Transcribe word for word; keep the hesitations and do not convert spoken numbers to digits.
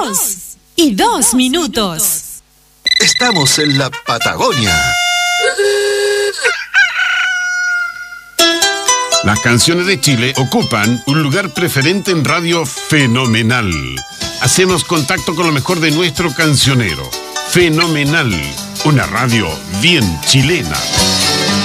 dos y dos minutos. Estamos en la Patagonia. Las canciones de Chile ocupan un lugar preferente en Radio Fenomenal. Hacemos contacto con lo mejor de nuestro cancionero. Fenomenal, una radio bien chilena.